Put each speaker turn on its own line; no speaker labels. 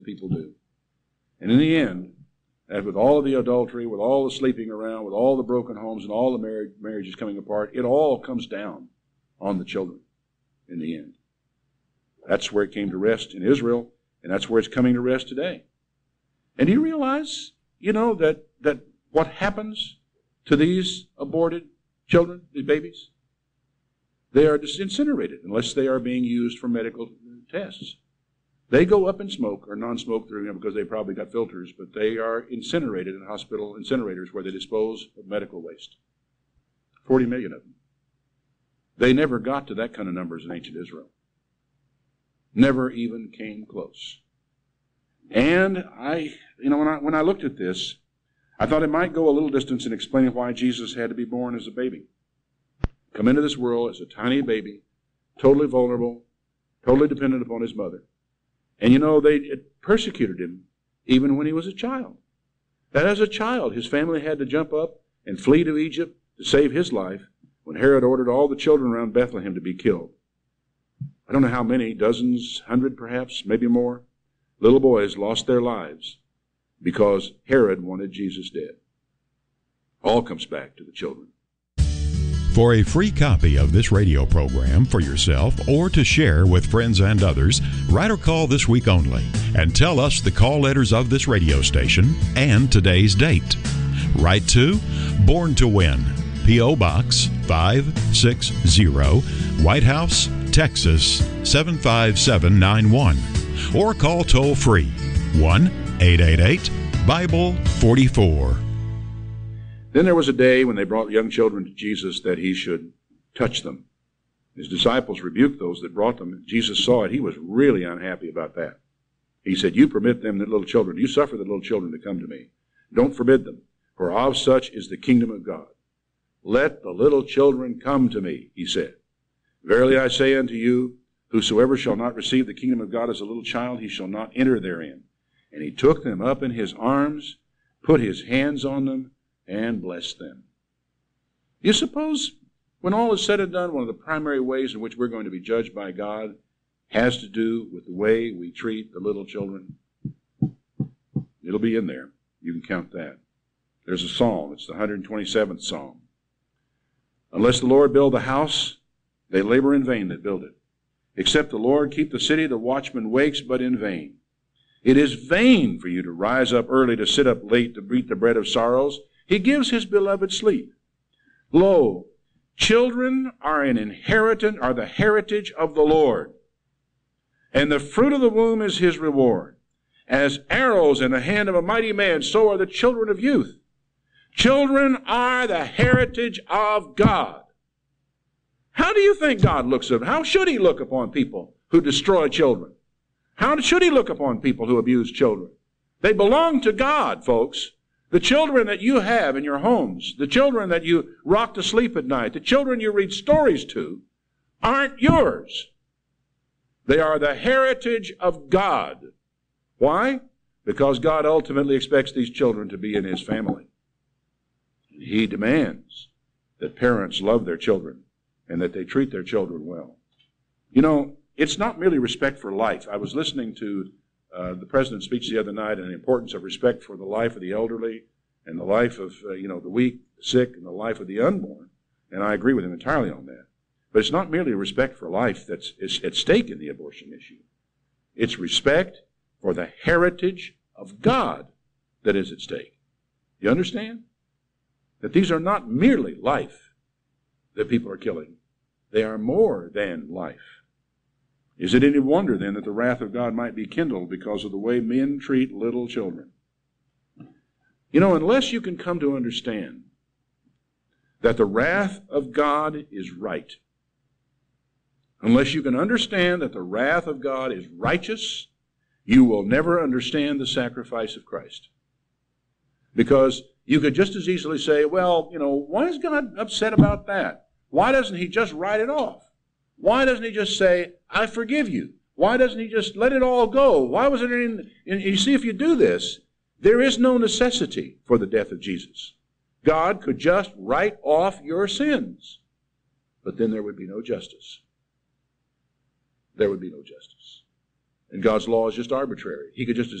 people do. And in the end, and with all of the adultery, with all the sleeping around, with all the broken homes and all the marriages coming apart, it all comes down on the children in the end. That's where it came to rest in Israel, and that's where it's coming to rest today. And do you realize, that what happens to these aborted children, these babies? They are just incinerated unless they are being used for medical tests. They go up in smoke or non-smoke through because they probably got filters, but they are incinerated in hospital incinerators where they dispose of medical waste. 40 million of them. They never got to that kind of numbers in ancient Israel. Never even came close. And when I looked at this, I thought it might go a little distance in explaining why Jesus had to be born as a baby. Come into this world as a tiny baby, totally vulnerable, totally dependent upon his mother. And they persecuted him even when he was a child. That as a child, his family had to jump up and flee to Egypt to save his life when Herod ordered all the children around Bethlehem to be killed. I don't know how many, dozens, 100 perhaps, maybe more, little boys lost their lives because Herod wanted Jesus dead. All comes back to the children.
For a free copy of this radio program for yourself or to share with friends and others, write or call this week only and tell us the call letters of this radio station and today's date. Write to Born to Win, P.O. Box 560, White House, Texas 75791. Or call toll-free 1-888-BIBLE-44.
Then there was a day when they brought young children to Jesus that he should touch them. His disciples rebuked those that brought them. Jesus saw it. He was really unhappy about that. He said, you permit them, the little children, you suffer the little children to come to me. Don't forbid them, for of such is the kingdom of God. Let the little children come to me, he said. Verily I say unto you, whosoever shall not receive the kingdom of God as a little child, he shall not enter therein. And he took them up in his arms, put his hands on them, and blessed them. You suppose, when all is said and done, one of the primary ways in which we're going to be judged by God has to do with the way we treat the little children? It'll be in there. You can count that. There's a psalm. It's the 127th Psalm. Unless the Lord build the house, they labor in vain that build it. Except the Lord keep the city, the watchman wakes, but in vain. It is vain for you to rise up early, to sit up late, to eat the bread of sorrows. He gives his beloved sleep. Lo, children are the heritage of the Lord, and the fruit of the womb is his reward. As arrows in the hand of a mighty man, so are the children of youth. Children are the heritage of God. How do you think God looks at them? How should he look upon people who destroy children? How should he look upon people who abuse children? They belong to God, folks. The children that you have in your homes, the children that you rock to sleep at night, the children you read stories to, aren't yours. They are the heritage of God. Why? Because God ultimately expects these children to be in his family. He demands that parents love their children and that they treat their children well. It's not merely respect for life. I was listening to the president's speech the other night on the importance of respect for the life of the elderly and the life of, the weak, the sick, and the life of the unborn. And I agree with him entirely on that. But it's not merely respect for life that's at stake in the abortion issue. It's respect for the heritage of God that is at stake. You understand? That these are not merely life that people are killing. They are more than life. Is it any wonder, then, that the wrath of God might be kindled because of the way men treat little children? Unless you can come to understand that the wrath of God is right, unless you can understand that the wrath of God is righteous, you will never understand the sacrifice of Christ. Because you could just as easily say, why is God upset about that? Why doesn't he just write it off? Why doesn't he just say, I forgive you? Why doesn't he just let it all go? Why was it you see, if you do this, there is no necessity for the death of Jesus. God could just write off your sins. But then there would be no justice. There would be no justice. And God's law is just arbitrary. He could just